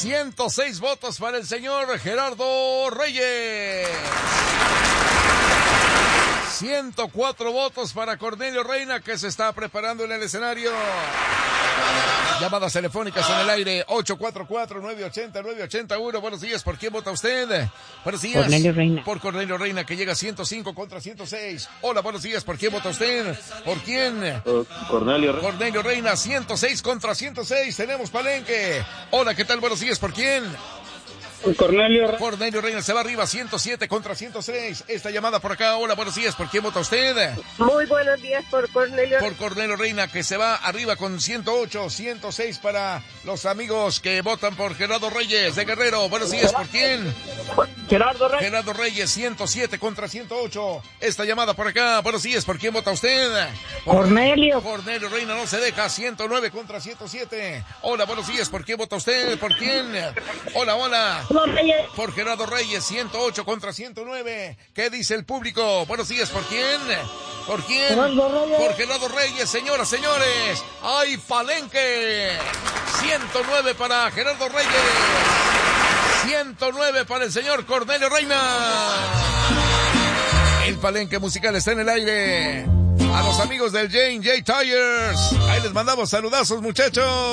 106 votos para el señor Gerardo Reyes. 104 votos para Cornelio Reina, que se está preparando en el escenario. Llamadas telefónicas en el aire, 844-980-981. Buenos días, ¿por quién vota usted? Buenos días. Cornelio Reina. Por Cornelio Reina, que llega a 105 contra 106. Hola, buenos días, ¿por quién vota usted? ¿Por quién? Cornelio Reina. Cornelio Reina, 106 contra 106. Tenemos Palenque. Hola, ¿qué tal? Buenos días, ¿por quién? Cornelio Reina se va arriba, 107 contra 106. Esta llamada por acá. Hola, buenos días. ¿Por quién vota usted? Muy buenos días por Cornelio. Por Cornelio Reina, que se va arriba con 108, 106 para los amigos que votan por Gerardo Reyes de Guerrero. Buenos días. ¿Por quién? Gerardo Reyes. Gerardo Reyes, 107 contra 108. Esta llamada por acá. Buenos días. ¿Por quién vota usted? Cornelio. Cornelio Reina no se deja, 109 contra 107. Hola, buenos días. ¿Por quién vota usted? ¿Por quién? Hola, hola. Por Gerardo Reyes, 108 contra 109. ¿Qué dice el público? Buenos días, ¿por quién? ¿Por quién? Por Gerardo Reyes, señoras, señores. ¡Ay, Palenque! 109 para Gerardo Reyes. 109 para el señor Cornelio Reina. El Palenque musical está en el aire. A los amigos del J&J Tires, ahí les mandamos saludazos, muchachos.